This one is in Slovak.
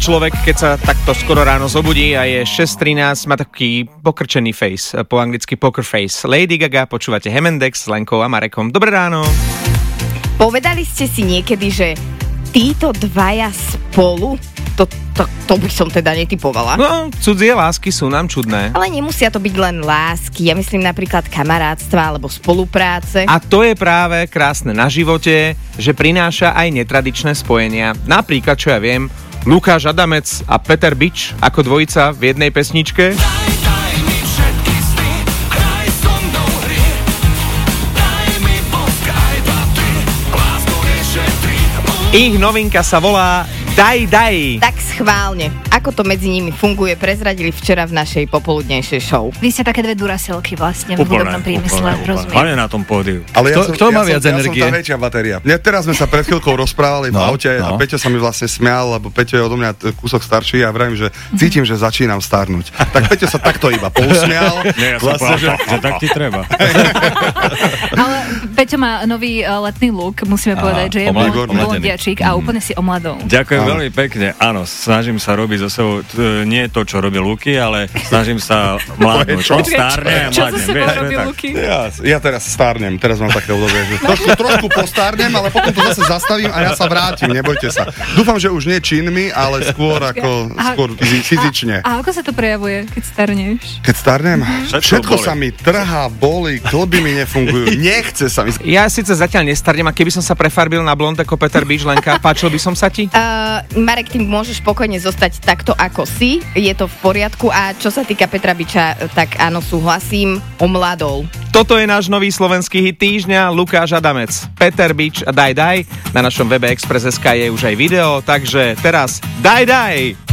Človek, keď sa takto skoro ráno zobudí a je 6:13, má taký pokrčený face, po anglicky poker face. Lady Gaga, počúvate Hemendex s Lenkou a Marekom. Dobré ráno. Povedali ste si niekedy, že títo dvaja spolu, to by som teda netypovala. No, cudzie lásky sú nám čudné. Ale nemusia to byť len lásky, ja myslím napríklad kamarátstva alebo spolupráce. A to je práve krásne na živote, že prináša aj netradičné spojenia. Napríklad, čo ja viem, Lukáš Adamec a Peter Bič ako dvojica v jednej pesničke. Daj mi všetky sny, hraj so mnou hry. Daj mi bosk aj 2, 3, lásku nešetri. Ich novinka sa volá Daj. Tak schválne. Ako to medzi nimi funguje, prezradili včera v našej popoludnejšej show. Vy ste také dve duraselky vlastne v hudobnom priemysle, rozumiem. Hlavne na tom pódiu. Ale Kto má viac energie? Ja som tá väčšia batéria. Teraz sme sa pred chvíľkou rozprávali v aute a Peťo sa mi vlastne smial, lebo Peťo je odo mňa kúsok starší a vravím, že cítim, že začínam starnúť. Tak Peťo sa takto iba pousmial. Nie, ja som povedal, že tak ti treba. Ale Peťo má nový letný look, musíme povedať, že je blondiačik a úplne si omladol. Ďakujem veľmi pekne. Áno, snažím sa robiť zo sebou nie to, čo robí Luky, ale snažím sa mladnúť. On stárne a Čo zo mladnem. sebou robí Luky? Ja teraz stárnem, teraz mám také obdobie, že trošku postárnem, ale potom to zase zastavím a ja sa vrátim, nebojte sa. Dúfam, že už nie činmi, ale skôr fyzične. A ako sa to prejavuje, keď starneš? Keď starnem, všetko boli. sa mi trhá, boli, klby mi nefungujú, nechce sa mi. Ja síce zatiaľ nestarnem, a keby som sa prefarbil na blond ako Peter Bič, Lenka, páčil by som sa ti? Marek, ty môžeš spokojne zostať takto ako si, je to v poriadku a čo sa týka Petra Biča, tak áno, súhlasím, omladol. Toto je náš nový slovenský hit týždňa, Lukáš Adamec, Peter Bič a Daj. Na našom webe Express.sk je už aj video, takže teraz Daj.